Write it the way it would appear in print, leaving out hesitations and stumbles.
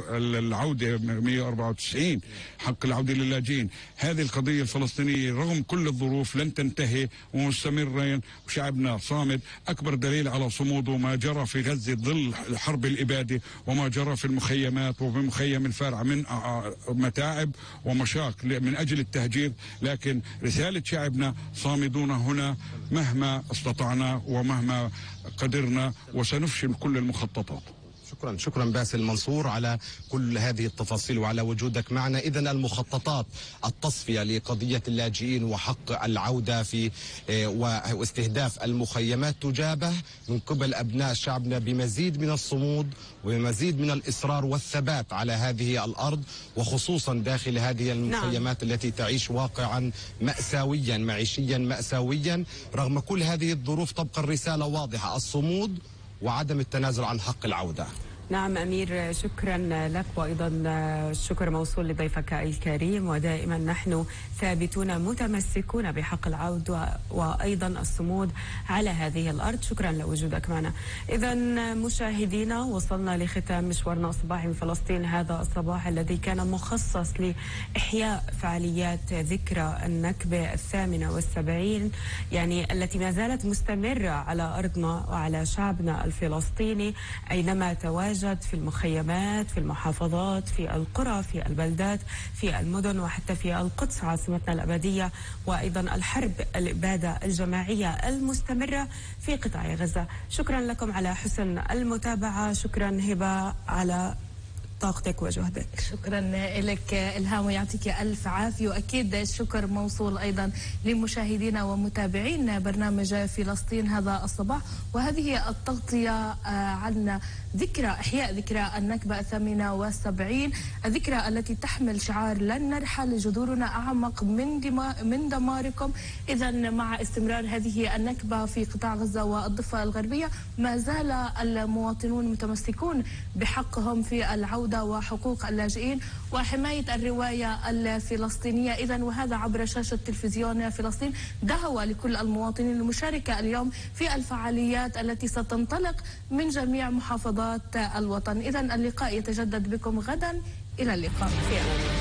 العودة 194 حق العودة للاجئين. هذه القضية الفلسطينية رغم كل الظروف لن تنتهي ومستمرين، وشعبنا صامد. أكبر دليل على صموده ما جرى في غزة ظل حرب الإبادة، وما جرى في المخيمات وفي مخيم الفرع من متاعب ومشاق من أجل التهجير. لكن رسالة شعبنا صامدون هنا مهما استطعنا ومهما قدرنا، وسنفشل كل المخططات. شكرا باسل منصور على كل هذه التفاصيل وعلى وجودك معنا. إذن المخططات التصفية لقضية اللاجئين وحق العودة في واستهداف المخيمات تجابه من قبل أبناء شعبنا بمزيد من الصمود ومزيد من الإصرار والثبات على هذه الأرض، وخصوصا داخل هذه المخيمات التي تعيش واقعا مأساويا معيشيا مأساويا. رغم كل هذه الظروف تبقى الرسالة واضحة: الصمود وعدم التنازل عن حق العودة. نعم أمير، شكرا لك، وأيضا الشكر موصول لضيفك الكريم. ودائما نحن ثابتون متمسكون بحق العودة وأيضا الصمود على هذه الأرض. شكرا لوجودك معنا. إذا مشاهدينا، وصلنا لختام مشوارنا الصباحي من فلسطين هذا الصباح الذي كان مخصص لإحياء فعاليات ذكرى النكبة 78، يعني التي ما زالت مستمرة على أرضنا وعلى شعبنا الفلسطيني أينما تواجد، في المخيمات، في المحافظات، في القرى، في البلدات، في المدن، وحتى في القدس عاصمتنا الأبدية، وأيضا الحرب الإبادة الجماعية المستمرة في قطاع غزة. شكرا لكم على حسن المتابعة. شكرا هبة على طاقتك وجهدك. شكرا لك إلهام ويعطيك ألف عافية، وأكيد الشكر موصول أيضا لمشاهدينا ومتابعين برنامج فلسطين هذا الصباح، وهذه التغطية عن إحياء ذكرى النكبة 78، الذكرى التي تحمل شعار لن نرحل، جذورنا أعمق من دماركم. إذا مع استمرار هذه النكبة في قطاع غزة والضفة الغربية، ما زال المواطنون متمسكون بحقهم في العودة وحقوق اللاجئين وحماية الرواية الفلسطينية. إذا وهذا عبر شاشة تلفزيون فلسطين دعوة لكل المواطنين المشاركة اليوم في الفعاليات التي ستنطلق من جميع محافظات الوطن. إذا اللقاء يتجدد بكم غدا، إلى اللقاء في أمان الله.